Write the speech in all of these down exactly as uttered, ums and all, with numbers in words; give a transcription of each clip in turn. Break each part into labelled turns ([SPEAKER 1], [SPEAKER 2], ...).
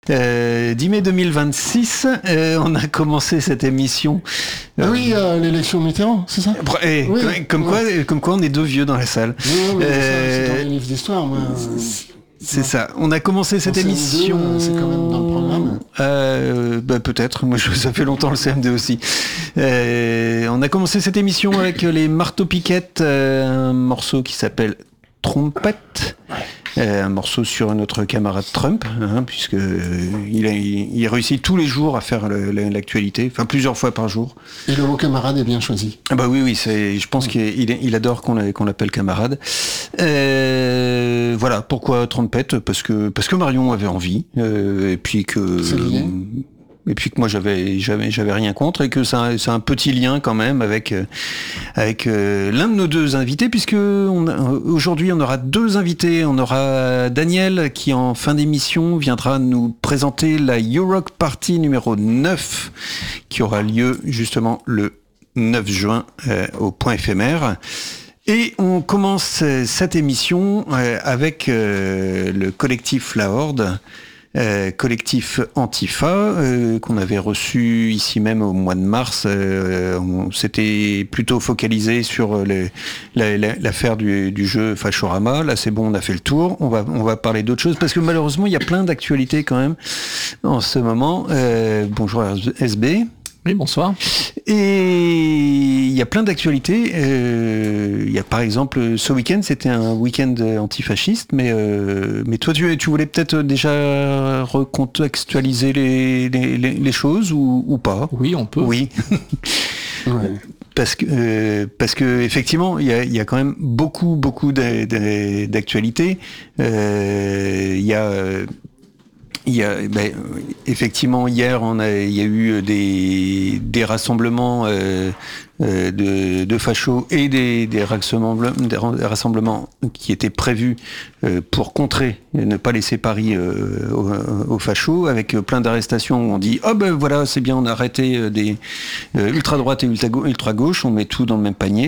[SPEAKER 1] Euh, dix mai deux mille vingt-six, euh, on a commencé cette émission.
[SPEAKER 2] Euh, ah oui, euh, l'élection Mitterrand, c'est ça
[SPEAKER 1] et, oui, comme, comme, ouais. quoi, comme quoi, on est deux vieux dans la salle.
[SPEAKER 2] Oui, oui, euh, ça, c'est dans les livres d'histoire, moi.
[SPEAKER 1] C'est ouais. ça. On a commencé cette
[SPEAKER 2] en
[SPEAKER 1] émission.
[SPEAKER 2] C M deux, c'est quand même dans le programme.
[SPEAKER 1] Euh, bah, peut-être. Moi, je, ça fait longtemps le C M deux aussi. Euh, on a commencé cette émission avec les Marteaux-Piquettes, euh, un morceau qui s'appelle Trompette. Ouais. Euh, un morceau sur notre camarade Trump, hein, puisque euh, il, a, il, il réussit tous les jours à faire le, l'actualité, enfin plusieurs fois par jour.
[SPEAKER 2] Et le mot camarade est bien choisi.
[SPEAKER 1] Ah bah oui, oui, c'est, je pense ouais. qu'il il, il adore qu'on, qu'on l'appelle camarade. Euh, voilà, pourquoi Trompette ? Parce que parce que Marion avait envie, euh, et puis que.
[SPEAKER 2] C'est lié.
[SPEAKER 1] Et puis que moi j'avais j'avais j'avais rien contre et que c'est un, c'est un petit lien quand même avec euh, avec euh, l'un de nos deux invités, puisque on a, aujourd'hui on aura deux invités. On aura Daniel qui en fin d'émission viendra nous présenter la Eurock Party numéro neuf qui aura lieu justement le neuf juin euh, au Point Éphémère. Et on commence cette émission euh, avec euh, le collectif La Horde. Euh, collectif Antifa euh, qu'on avait reçu ici même au mois de mars. Euh, on s'était plutôt focalisé sur les, la, la, l'affaire du, du jeu Fashorama. Là c'est bon, on a fait le tour. On va on va parler d'autres choses parce que malheureusement il y a plein d'actualités quand même en ce moment. Euh, bonjour S B.
[SPEAKER 3] Oui, bonsoir.
[SPEAKER 1] Et il y a plein d'actualités. Euh, il y a par exemple ce week-end, c'était un week-end antifasciste, mais euh, mais toi tu tu voulais peut-être déjà recontextualiser les les, les choses ou, ou pas ?
[SPEAKER 3] Oui, on peut.
[SPEAKER 1] Oui. Ouais. Parce que euh, parce que effectivement il y a il y a quand même beaucoup beaucoup de, de, d'actualités. Euh, il y a Il y a, ben, effectivement, hier, on a, il y a eu des, des rassemblements euh, euh, de, de fachos et des, des, rassemblements, des rassemblements qui étaient prévus euh, pour contrer, ne pas laisser Paris euh, aux, aux fachos, avec plein d'arrestations où on dit « Oh ben voilà, c'est bien, on a arrêté des euh, ultra-droite et ultra-gauche, on met tout dans le même panier ».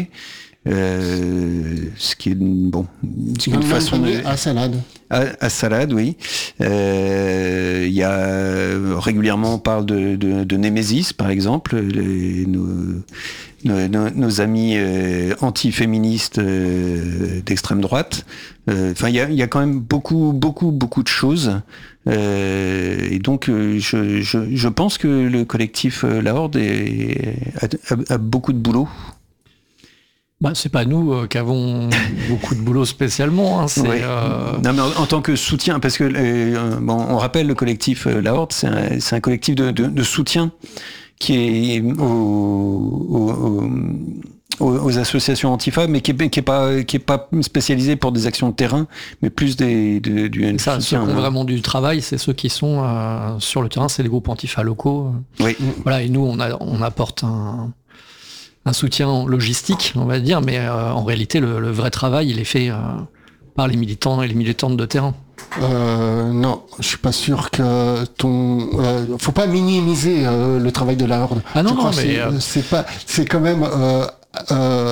[SPEAKER 1] Euh, ce qui est bon, ce qui est une façon de...
[SPEAKER 2] à salade.
[SPEAKER 1] À, à salade, oui. Il euh, y a régulièrement on parle de, de, de Némésis, par exemple, les, nos, nos, nos, nos amis euh, anti-féministes euh, d'extrême droite. Enfin, euh, il y a, y a quand même beaucoup, beaucoup, beaucoup de choses. Euh, et donc, euh, je, je, je pense que le collectif euh, La Horde est, a, a, a beaucoup de boulot.
[SPEAKER 3] Bah, c'est pas nous euh, qui avons beaucoup de boulot spécialement. Hein, c'est,
[SPEAKER 1] oui.
[SPEAKER 3] euh...
[SPEAKER 1] Non, mais en, en tant que soutien, parce que euh, bon, on rappelle le collectif euh, La Horde, c'est un, c'est un collectif de, de, de soutien qui est aux, aux, aux, aux associations Antifa, mais qui est, qui est pas qui est pas spécialisé pour des actions de terrain, mais plus des de, du
[SPEAKER 3] ça,
[SPEAKER 1] soutien.
[SPEAKER 3] Ceux qui ont vraiment du travail, c'est ceux qui sont euh, sur le terrain, c'est les groupes Antifa locaux.
[SPEAKER 1] Oui.
[SPEAKER 3] Voilà, et nous, on a on apporte un un soutien logistique, on va dire, mais euh, en réalité, le, le vrai travail, il est fait euh, par les militants et les militantes de terrain.
[SPEAKER 2] Euh, non, je suis pas sûr que ton. Euh, faut pas minimiser euh, le travail de la Horde.
[SPEAKER 3] Ah non,
[SPEAKER 2] je crois
[SPEAKER 3] non, mais
[SPEAKER 2] c'est,
[SPEAKER 3] euh...
[SPEAKER 2] c'est pas, c'est quand même. Euh, euh,